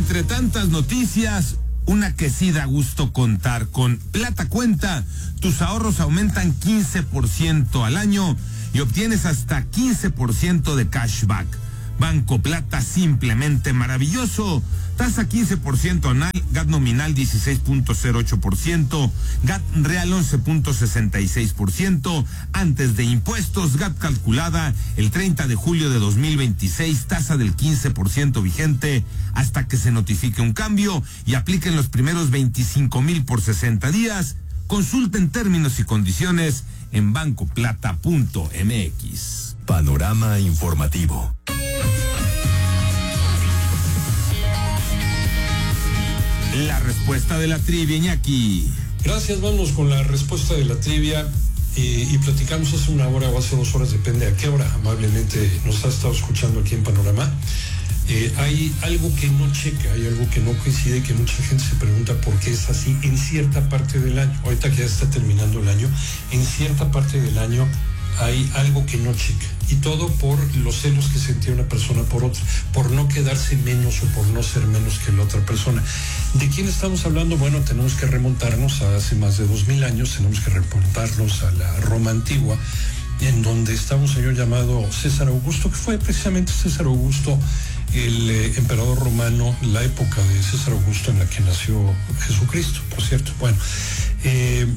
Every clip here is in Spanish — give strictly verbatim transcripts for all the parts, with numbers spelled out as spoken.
entre tantas noticias, una que sí da gusto contar. Con Plata Cuenta, tus ahorros aumentan quince por ciento al año y obtienes hasta quince por ciento de cashback. Banco Plata, simplemente maravilloso. Tasa quince por ciento anual, G A T nominal dieciséis punto cero ocho por ciento, G A T real once punto sesenta y seis por ciento, antes de impuestos, G A T calculada el treinta de julio de dos mil veintiséis, tasa del quince por ciento vigente hasta que se notifique un cambio y apliquen los primeros veinticinco mil por sesenta días. Consulten términos y condiciones en banco plata punto m x. Panorama informativo. La respuesta de la trivia, Iñaki. Gracias, vamos con la respuesta de la trivia eh, y platicamos hace una hora o hace dos horas, depende a qué hora amablemente nos ha estado escuchando aquí en Panorama. Eh, hay algo que no checa, hay algo que no coincide, que mucha gente se pregunta por qué es así en cierta parte del año. Ahorita que ya está terminando el año, en cierta parte del año hay algo que no checa. Y todo por los celos que sentía una persona por otra, por no quedarse menos o por no ser menos que la otra persona. ¿De quién estamos hablando? Bueno, tenemos que remontarnos a hace más de dos mil años, tenemos que remontarnos a la Roma antigua, en donde estaba un señor llamado César Augusto, que fue precisamente César Augusto, el eh, emperador romano, la época de César Augusto en la que nació Jesucristo, por cierto. Bueno, eh,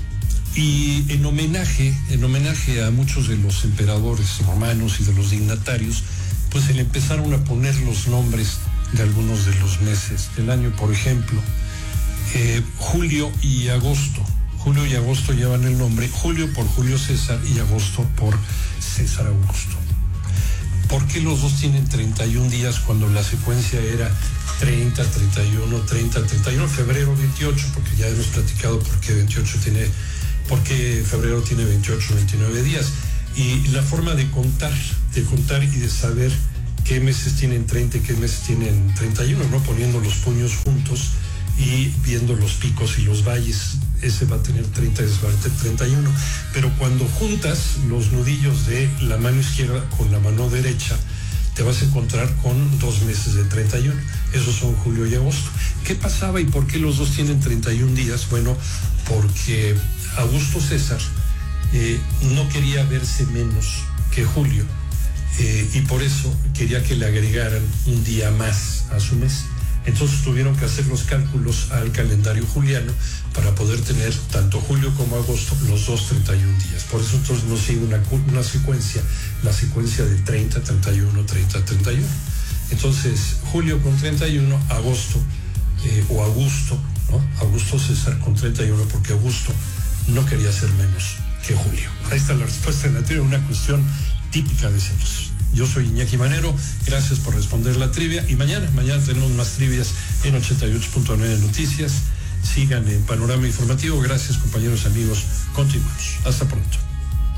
y en homenaje, en homenaje a muchos de los emperadores romanos y de los dignatarios, pues se le empezaron a poner los nombres de algunos de los meses del año. Por ejemplo, eh, julio y agosto. Julio y agosto llevan el nombre, Julio por Julio César y agosto por César Augusto. ¿Por qué los dos tienen treinta y un días cuando la secuencia era treinta, treinta y uno, treinta, treinta y uno, febrero veintiocho? Porque ya hemos platicado por qué veintiocho tiene, por qué febrero tiene veintiocho, veintinueve días. Y la forma de contar, de contar y de saber qué meses tienen treinta y qué meses tienen treinta y uno, ¿no? Poniendo los puños juntos y viendo los picos y los valles, ese va a tener treinta, ese va a tener treinta y uno. Pero cuando juntas los nudillos de la mano izquierda con la mano derecha, te vas a encontrar con dos meses de treinta y uno. Esos son julio y agosto. ¿Qué pasaba y por qué los dos tienen treinta y un días? Bueno, porque Augusto César eh, no quería verse menos que Julio, eh, y por eso quería que le agregaran un día más a su mes. Entonces tuvieron que hacer los cálculos al calendario juliano para poder tener tanto julio como agosto, los dos treinta y un días. Por eso entonces nos sigue una, una secuencia, la secuencia de treinta, treinta y uno, treinta, treinta y uno. Entonces, julio con treinta y uno, agosto, eh, o Augusto, ¿no? Augusto César con treinta y uno, porque Augusto no quería ser menos que Julio. Ahí está la respuesta en la trivia, una cuestión típica de celos. Yo soy Iñaki Manero, gracias por responder la trivia y mañana, mañana tenemos más trivias en ochenta y ocho punto nueve Noticias. Sigan en Panorama Informativo. Gracias, compañeros, amigos. Continuamos. Hasta pronto.